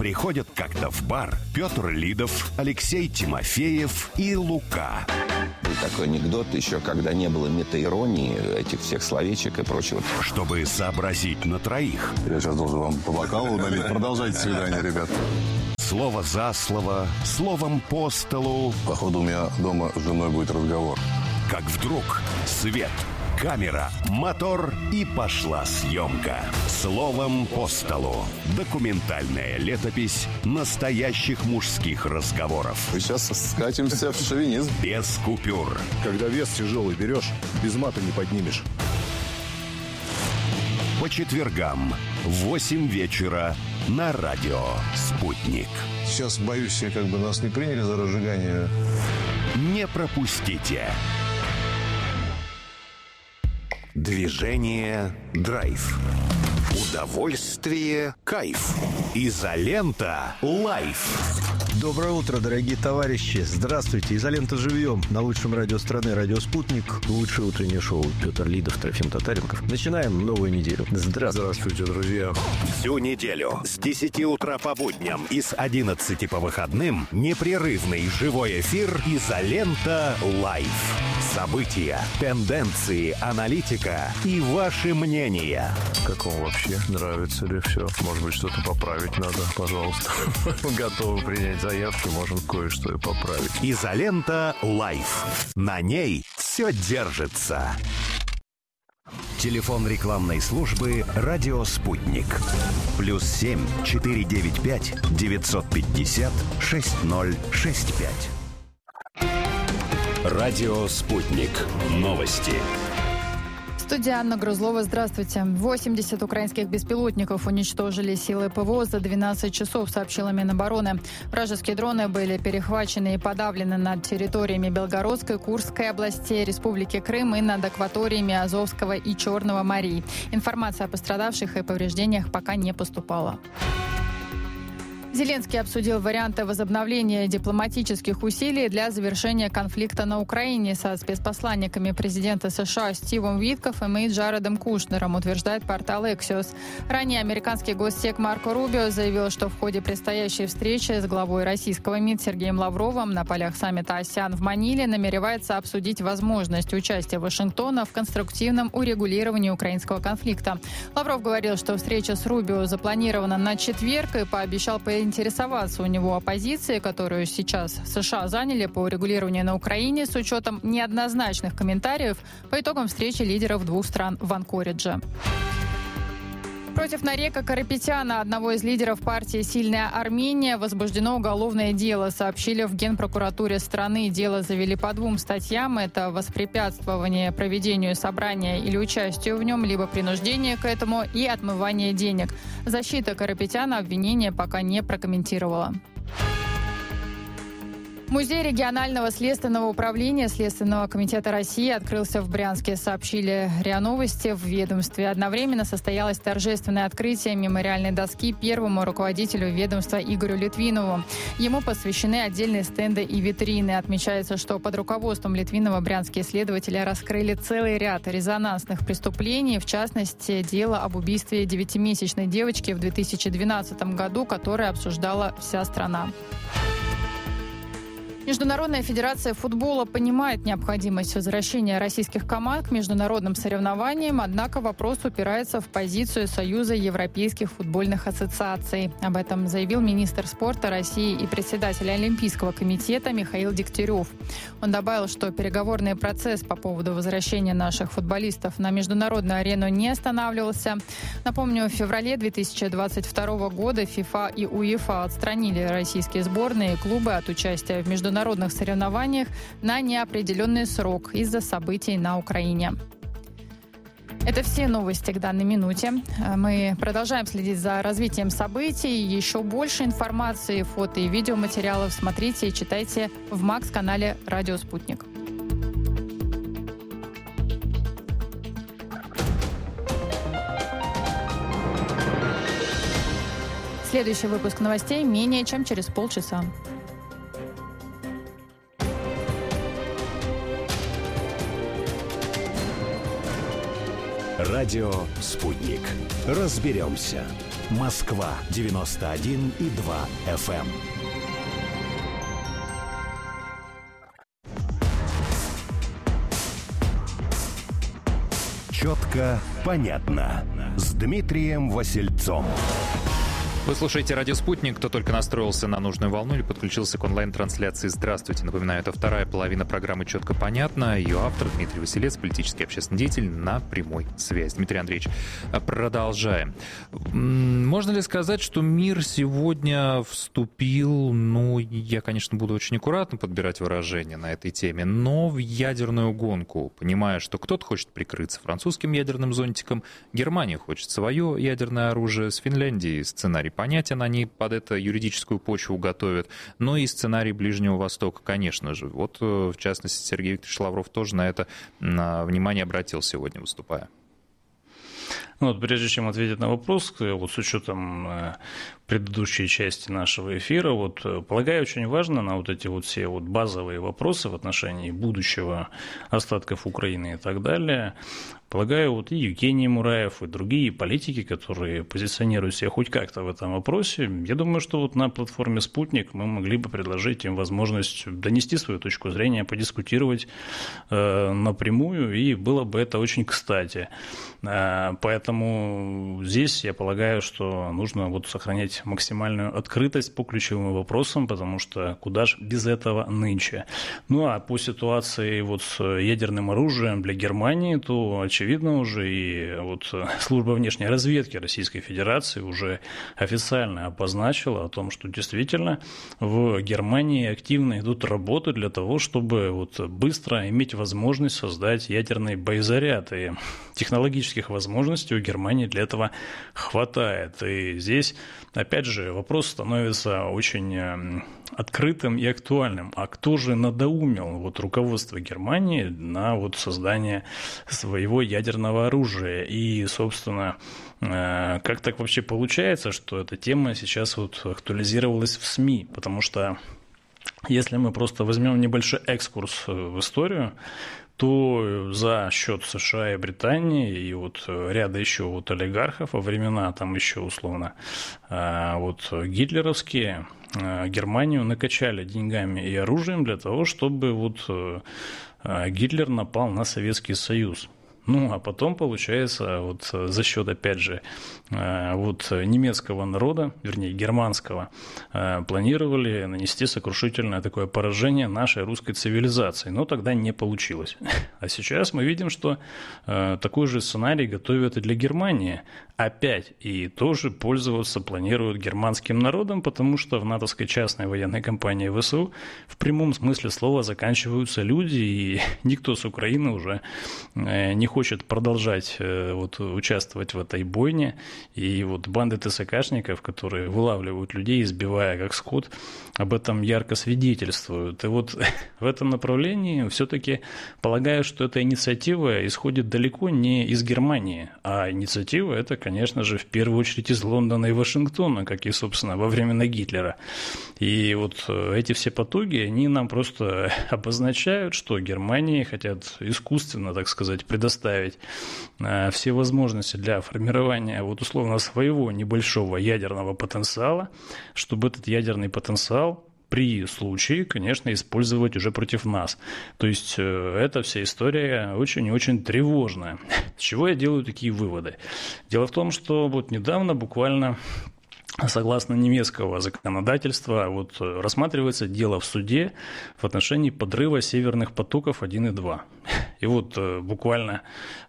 Приходят как-то в бар Петр Лидов, Алексей Тимофеев и Лука. Был такой анекдот еще, когда не было метаиронии, этих всех словечек и прочего. Чтобы сообразить на троих. Я сейчас должен вам по бокалу налить. Продолжайте свидание, ребят. Слово за слово, словом по столу. Походу, у меня дома с женой будет разговор. Как вдруг свет, камера, мотор и пошла съемка. Словом по столу. Документальная летопись настоящих мужских разговоров. Мы сейчас скатимся в шовинизм. Без купюр. Когда вес тяжелый берешь, без мата не поднимешь. По четвергам в 8 вечера на радио «Спутник». Сейчас, боюсь, как бы нас не приняли за разжигание. Не пропустите. Движение «Драйв». Удовольствие «Кайф». Изолента «Лайф». Доброе утро, дорогие товарищи. Здравствуйте. Изолента живьем на лучшем радио страны, радио «Спутник». Лучшее утреннее шоу. Петр Лидов, Трофим Татаренков. Начинаем новую неделю. Здравствуйте, друзья. Всю неделю с 10 утра по будням и с 11 по выходным непрерывный живой эфир «Изолента Лайф». События, тенденции, аналитика и ваши мнения. Как вам вообще? Нравится ли все? Может быть, что-то поправить надо? Пожалуйста. Готовы принять заявки, можем кое-что и поправить. «Изолента Лайф». На ней все держится. Телефон рекламной службы «Радио Спутник». +7 495 950 6065. Радио «Спутник». Новости. Студия Анна Грузлова. Здравствуйте. 80 украинских беспилотников уничтожили силы ПВО за 12 часов, сообщила Минобороны. Вражеские дроны были перехвачены и подавлены над территориями Белгородской, Курской областей, Республики Крым и над акваториями Азовского и Черного морей. Информация о пострадавших и повреждениях пока не поступала. Зеленский обсудил варианты возобновления дипломатических усилий для завершения конфликта на Украине со спецпосланниками президента США Стивом Уиткоффом и Джаредом Кушнером, утверждает портал Axios. Ранее американский госсек Марко Рубио заявил, что в ходе предстоящей встречи с главой российского МИД Сергеем Лавровым на полях саммита АСЕАН в Маниле намеревается обсудить возможность участия Вашингтона в конструктивном урегулировании украинского конфликта. Лавров говорил, что встреча с Рубио запланирована на четверг и пообещал поинтересоваться у него о позиции, которую сейчас США заняли по урегулированию на Украине с учетом неоднозначных комментариев по итогам встречи лидеров двух стран в Анкоридже. Против Нарека Карапетяна, одного из лидеров партии «Сильная Армения», возбуждено уголовное дело, сообщили в Генпрокуратуре страны. Дело завели по 2 статьям. Это воспрепятствование проведению собрания или участию в нем, либо принуждение к этому и отмывание денег. Защита Карапетяна обвинения пока не прокомментировала. Музей регионального следственного управления Следственного комитета России открылся в Брянске, сообщили РИА Новости в ведомстве. Одновременно состоялось торжественное открытие мемориальной доски первому руководителю ведомства Игорю Литвинову. Ему посвящены отдельные стенды и витрины. Отмечается, что под руководством Литвинова брянские следователи раскрыли целый ряд резонансных преступлений, в частности, дело об убийстве 9-месячной девочки в 2012 году, которое обсуждала вся страна. Международная федерация футбола понимает необходимость возвращения российских команд к международным соревнованиям, однако вопрос упирается в позицию Союза европейских футбольных ассоциаций. Об этом заявил министр спорта России и председатель Олимпийского комитета Михаил Дегтярев. Он добавил, что переговорный процесс по поводу возвращения наших футболистов на международную арену не останавливался. Напомню, в феврале 2022 года ФИФА и УЕФА отстранили российские сборные и клубы от участия в международных соревнованиях на неопределенный срок из-за событий на Украине. Это все новости к данной минуте. Мы продолжаем следить за развитием событий. Еще больше информации, фото и видеоматериалов смотрите и читайте в МАКС-канале «Радио Спутник». Следующий выпуск новостей менее чем через полчаса. Радио «Спутник». Разберемся. Москва 91,2 FM. Четко, понятно. С Дмитрием Васильцом. Вы слушаете «Радио Спутник». Кто только настроился на нужную волну или подключился к онлайн-трансляции, здравствуйте. Напоминаю, это вторая половина программы «Четко понятно». Ее автор Дмитрий Василец, политический общественный деятель, на прямой связи. Дмитрий Андреевич, продолжаем. Можно ли сказать, что мир сегодня вступил, я, конечно, буду очень аккуратно подбирать выражения на этой теме, но в ядерную гонку, понимая, что кто-то хочет прикрыться французским ядерным зонтиком, Германия хочет свое ядерное оружие, с Финляндией сценарий понятен, они под это юридическую почву готовят, но и сценарий Ближнего Востока, конечно же. Вот, в частности, Сергей Викторович Лавров тоже на это внимание обратил сегодня, выступая. Прежде чем ответить на вопрос, с учетом предыдущей части нашего эфира, полагаю, очень важно на эти все базовые вопросы в отношении будущего остатков Украины и так далее. Полагаю, и Евгений Мураев, и другие политики, которые позиционируют себя хоть как-то в этом вопросе, я думаю, что на платформе «Спутник» мы могли бы предложить им возможность донести свою точку зрения, подискутировать напрямую, и было бы это очень кстати. Поэтому здесь я полагаю, что нужно сохранять максимальную открытость по ключевым вопросам, потому что куда же без этого нынче. А по ситуации с ядерным оружием для Германии, то очевидно уже и служба внешней разведки Российской Федерации уже официально обозначила о том, что действительно в Германии активно идут работы для того, чтобы быстро иметь возможность создать ядерный боезаряд, и технологических возможностей у Германии для этого хватает. И здесь, опять же, вопрос становится очень открытым и актуальным. А кто же надоумил руководство Германии на создание своего ядерного оружия? И, собственно, как так вообще получается, что эта тема сейчас актуализировалась в СМИ? Потому что если мы просто возьмем небольшой экскурс в историю, то за счет США и Британии и ряда еще олигархов во времена там еще условно гитлеровские, Германию накачали деньгами и оружием для того, чтобы Гитлер напал на Советский Союз. А потом, получается, за счет, опять же, немецкого народа, вернее, германского, планировали нанести сокрушительное такое поражение нашей русской цивилизации. Но тогда не получилось. А сейчас мы видим, что такой же сценарий готовят и для Германии. Опять. И тоже пользоваться планируют германским народом, потому что в натовской частной военной компании ВСУ в прямом смысле слова заканчиваются люди, и никто с Украины уже не хочет продолжать участвовать в этой бойне. И банды ТСКшников, которые вылавливают людей, избивая как скот, об этом ярко свидетельствуют. И в этом направлении все-таки полагаю, что эта инициатива исходит далеко не из Германии, а инициатива это, конечно же, в первую очередь из Лондона и Вашингтона, как и, собственно, во времена Гитлера. И эти все потуги, они нам просто обозначают, что Германии хотят искусственно, так сказать, предоставить все возможности для формирования условно своего небольшого ядерного потенциала, чтобы этот ядерный потенциал при случае, конечно, использовать уже против нас. То есть эта вся история очень и очень тревожная. С чего я делаю такие выводы? Дело в том, что недавно буквально, согласно немецкого законодательства, рассматривается дело в суде в отношении подрыва северных потоков 1 и 2. И буквально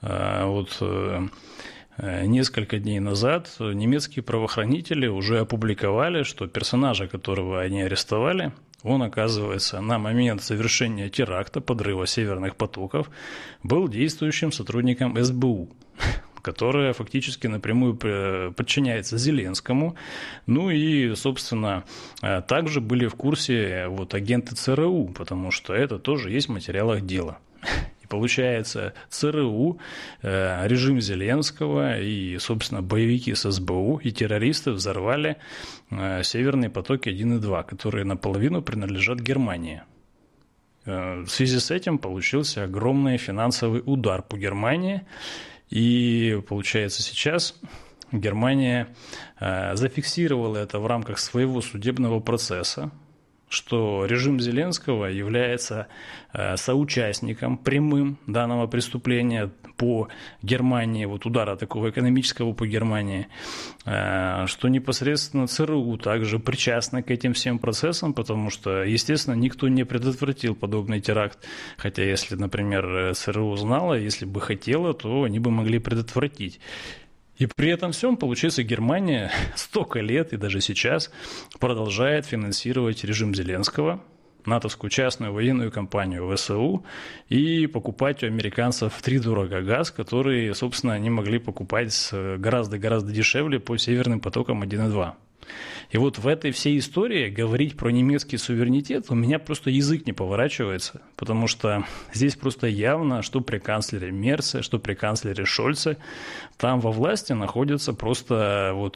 несколько дней назад немецкие правоохранители уже опубликовали, что персонажа, которого они арестовали, он, оказывается, на момент совершения теракта, подрыва северных потоков, был действующим сотрудником СБУ, которая фактически напрямую подчиняется Зеленскому. И, собственно, также были в курсе агенты ЦРУ, потому что это тоже есть в материалах дела. Получается, ЦРУ, режим Зеленского и, собственно, боевики с СБУ и террористы взорвали северные потоки 1 и 2, которые наполовину принадлежат Германии. В связи с этим получился огромный финансовый удар по Германии. И, получается, сейчас Германия зафиксировала это в рамках своего судебного процесса, что режим Зеленского является соучастником прямым данного преступления по Германии, вот удара такого экономического по Германии, что непосредственно ЦРУ также причастна к этим всем процессам, потому что, естественно, никто не предотвратил подобный теракт, хотя если, например, ЦРУ знала, если бы хотела, то они бы могли предотвратить. И при этом всем, получается, Германия столько лет и даже сейчас продолжает финансировать режим Зеленского, натовскую частную военную компанию ВСУ и покупать у американцев втридорога газ, который, собственно, они могли покупать гораздо-гораздо дешевле по Северным потокам 1 и 2. И вот в этой всей истории говорить про немецкий суверенитет у меня просто язык не поворачивается, потому что здесь просто явно, что при канцлере Мерце, что при канцлере Шольце, там во власти находятся просто вот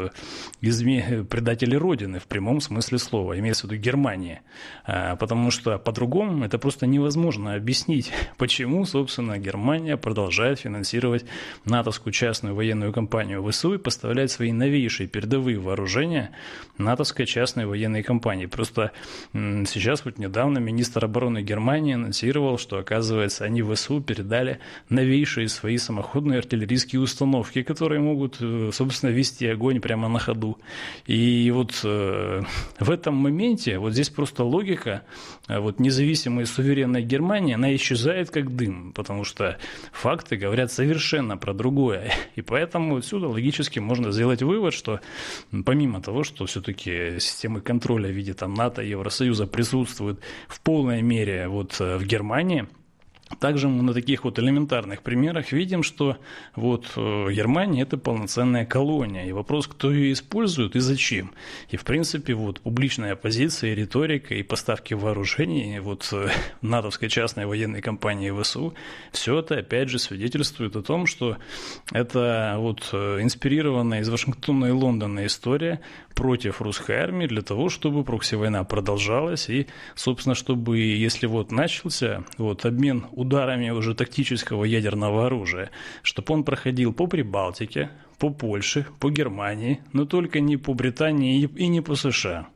предатели Родины в прямом смысле слова, имеется в виду Германия, потому что по-другому это просто невозможно объяснить, почему, собственно, Германия продолжает финансировать натовскую частную военную компанию ВСУ и поставлять свои новейшие передовые вооружения натовской частной военной компании. Просто сейчас вот недавно министр обороны Германии анонсировал, что, оказывается, они в ВСУ передали новейшие свои самоходные артиллерийские установки, которые могут, собственно, вести огонь прямо на ходу. И вот в этом моменте, вот здесь просто логика, вот независимой суверенной Германии, она исчезает как дым, потому что факты говорят совершенно про другое. И поэтому отсюда логически можно сделать вывод, что помимо того, что все-таки системы контроля в виде там, НАТО и Евросоюза присутствуют в полной мере вот в Германии, также мы на таких вот элементарных примерах видим, что вот Германия – это полноценная колония, и вопрос, кто ее использует и зачем. И, в принципе, вот публичная позиция, и риторика, и поставки вооружений вот натовской частной военной компании ВСУ, все это, опять же, свидетельствует о том, что это вот инспирированная из Вашингтона и Лондона история против русской армии для того, чтобы прокси-война продолжалась и, собственно, чтобы, если вот начался вот обмен ударами уже тактического ядерного оружия, чтобы он проходил по Прибалтике, по Польше, по Германии, но только не по Британии и не по США.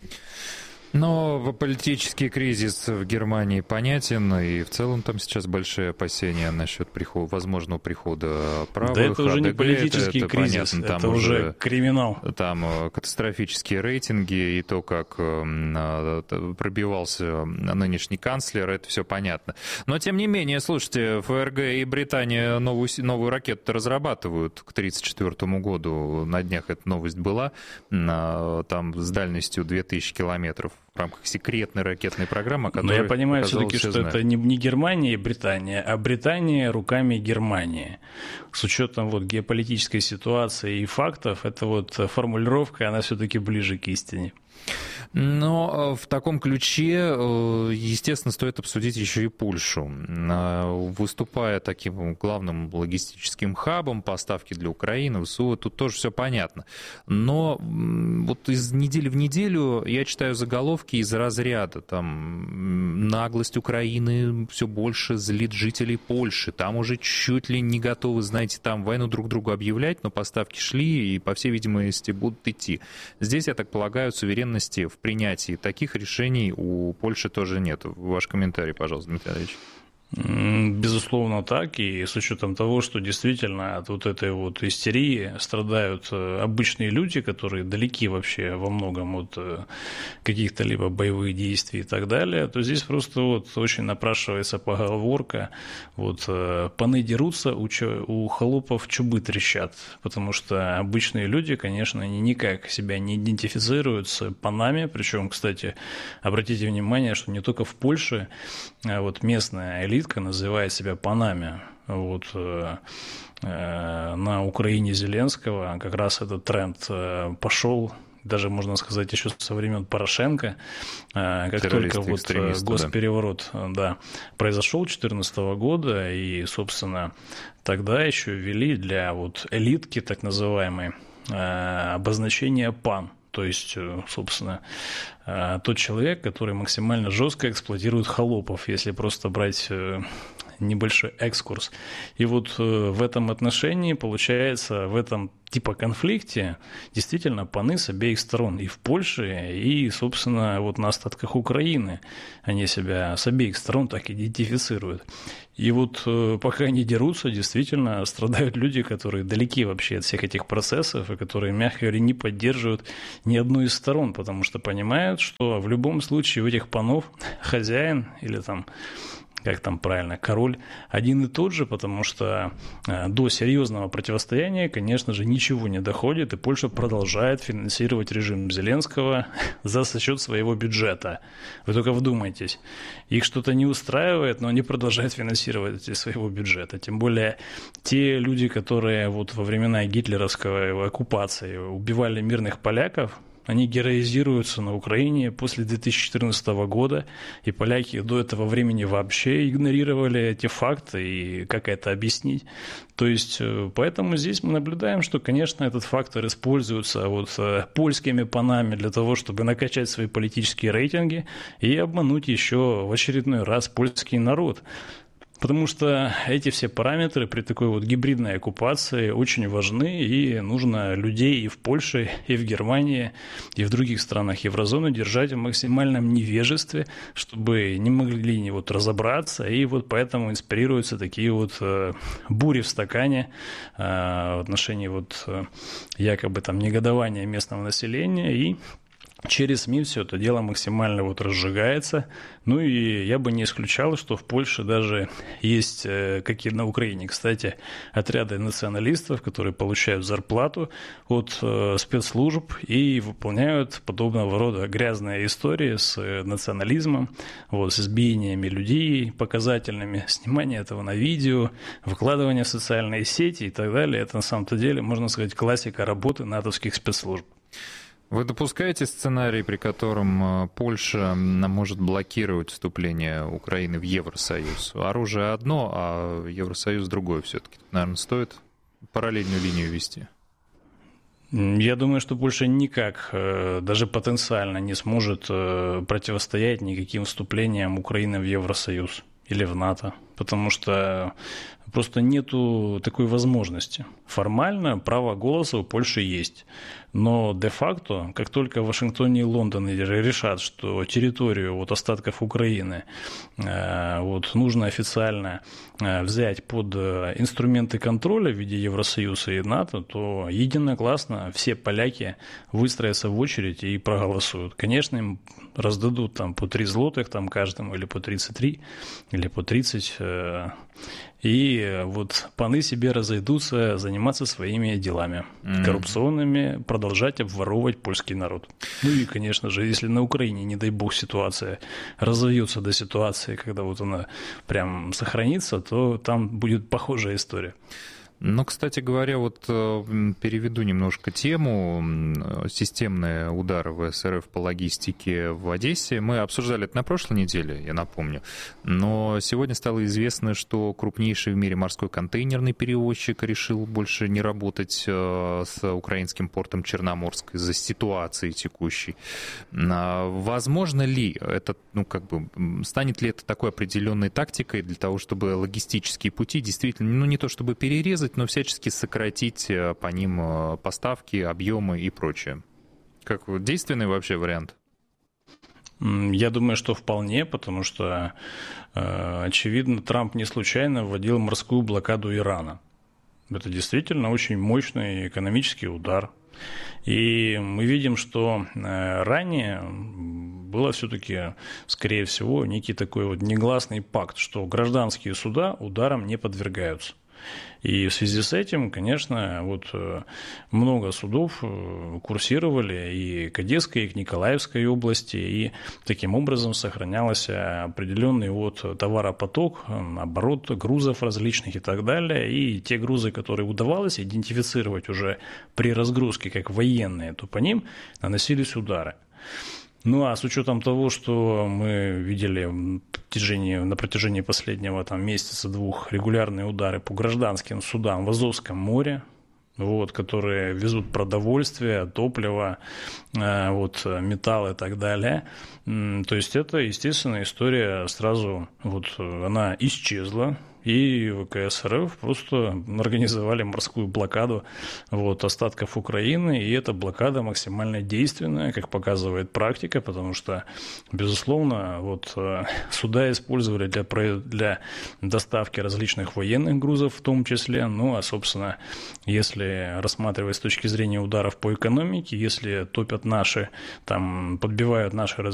Но политический кризис в Германии понятен, и в целом там сейчас большие опасения насчет возможного прихода правых. Да это уже не политический это кризис, понятно, это там уже криминал. Там катастрофические рейтинги, и то, как пробивался нынешний канцлер, это все понятно. Но, тем не менее, слушайте, ФРГ и Британия новую ракету разрабатывают к 1934 году. На днях эта новость была, там с дальностью 2000 километров. В рамках секретной ракетной программы, которая... Но я понимаю все-таки, что это не Германия и Британия, а Британия руками Германии. С учетом вот геополитической ситуации и фактов, эта вот формулировка, она все-таки ближе к истине. Но в таком ключе, естественно, стоит обсудить еще и Польшу. Выступая таким главным логистическим хабом поставки для Украины, ВСУ, тут тоже все понятно. Но вот из недели в неделю я читаю заголовки из разряда. Там наглость Украины все больше злит жителей Польши. Там уже чуть ли не готовы, знаете, там войну друг другу объявлять, но поставки шли и, по всей видимости, будут идти. Здесь, я так полагаю, суверенности в принятии таких решений у Польши тоже нет. Ваш комментарий, пожалуйста, Дмитрий Андреевич. Безусловно так, и с учетом того, что действительно от вот этой вот истерии страдают обычные люди, которые далеки вообще во многом от каких-то либо боевых действий и так далее, то здесь просто вот очень напрашивается поговорка, вот паны дерутся, у холопов чубы трещат, потому что обычные люди, конечно, они никак себя не идентифицируют с панами, причем, кстати, обратите внимание, что не только в Польше, а вот местная элита называет себя панами. Вот, на Украине Зеленского как раз этот тренд пошел, даже, можно сказать, еще со времен Порошенко, как только вот госпереворот произошел 2014 года, и, собственно, тогда еще ввели для вот элитки, так называемой, обозначение пан. То есть, собственно, тот человек, который максимально жестко эксплуатирует холопов, если просто брать небольшой экскурс. И вот в этом отношении, получается, в этом типа конфликте действительно паны с обеих сторон. И в Польше, и, собственно, вот на остатках Украины они себя с обеих сторон так идентифицируют. И вот пока они дерутся, действительно страдают люди, которые далеки вообще от всех этих процессов, и которые, мягко говоря, не поддерживают ни одну из сторон, потому что понимают, что в любом случае у этих панов хозяин или там, как там правильно, король один и тот же, потому что до серьезного противостояния, конечно же, ничего не доходит, и Польша продолжает финансировать режим Зеленского за счет своего бюджета. Вы только вдумайтесь. Их что-то не устраивает, но они продолжают финансировать из своего бюджета. Тем более те люди, которые вот во времена гитлеровской оккупации убивали мирных поляков, они героизируются на Украине после 2014 года, и поляки до этого времени вообще игнорировали эти факты, и как это объяснить? То есть, поэтому здесь мы наблюдаем, что, конечно, этот фактор используется вот польскими панами для того, чтобы накачать свои политические рейтинги и обмануть еще в очередной раз польский народ. Потому что эти все параметры при такой вот гибридной оккупации очень важны, и нужно людей и в Польше, и в Германии, и в других странах еврозоны держать в максимальном невежестве, чтобы не могли не вот разобраться, и вот поэтому инспирируются такие вот бури в стакане в отношении вот якобы там негодования местного населения, и через СМИ все это дело максимально вот разжигается. Ну и я бы не исключал, что в Польше даже есть, как и на Украине, кстати, отряды националистов, которые получают зарплату от спецслужб и выполняют подобного рода грязные истории с национализмом, вот, с избиениями людей показательными, снимание этого на видео, выкладывание в социальные сети и так далее. Это на самом-то деле, можно сказать, классика работы натовских спецслужб. Вы допускаете сценарий, при котором Польша может блокировать вступление Украины в Евросоюз? Оружие одно, а Евросоюз другое все-таки. Наверное, стоит параллельную линию вести? Я думаю, что Польша никак, даже потенциально, не сможет противостоять никаким вступлениям Украины в Евросоюз или в НАТО, потому что просто нету такой возможности. Формально право голоса у Польши есть, но де-факто, как только в Вашингтоне и Лондоне решат, что территорию вот остатков Украины вот, нужно официально взять под инструменты контроля в виде Евросоюза и НАТО, то единогласно все поляки выстроятся в очередь и проголосуют. Конечно, им раздадут там по 3 злотых там каждому, или по 33, или по 30, и вот паны себе разойдутся заниматься своими делами коррупционными, продолжать обворовывать польский народ. Ну и, конечно же, если на Украине, не дай бог, ситуация разовьется до ситуации, когда вот она прям сохранится, то там будет похожая история. Ну, кстати говоря, вот переведу немножко тему. Системные удары ВСРФ по логистике в Одессе. Мы обсуждали это на прошлой неделе, я напомню. Но сегодня стало известно, что крупнейший в мире морской контейнерный перевозчик решил больше не работать с украинским портом Черноморск из-за ситуации текущей. Возможно ли это, станет ли это такой определенной тактикой для того, чтобы логистические пути действительно, не то чтобы перерезать, но всячески сократить по ним поставки, объемы и прочее? Как действенный вообще вариант? Я думаю, что вполне, потому что, очевидно, Трамп не случайно вводил морскую блокаду Ирана. Это действительно очень мощный экономический удар. И мы видим, что ранее было все-таки, скорее всего, некий такой вот негласный пакт, что гражданские суда ударам не подвергаются. И в связи с этим, конечно, вот много судов курсировали и к Одесской, и к Николаевской области, и таким образом сохранялся определенный вот товаропоток, оборот грузов различных и так далее. И те грузы, которые удавалось идентифицировать уже при разгрузке как военные, то по ним наносились удары. Ну, а с учетом того, что мы видели на протяжении последнего месяца-двух регулярные удары по гражданским судам в Азовском море, которые везут продовольствие, топливо, металл и так далее. То есть это, естественно, история сразу она исчезла. И ВКС РФ просто организовали морскую блокаду остатков Украины, и эта блокада максимально действенная, как показывает практика, потому что, безусловно, суда использовали для доставки различных военных грузов в том числе, собственно, если рассматривать с точки зрения ударов по экономике, если топят подбивают наши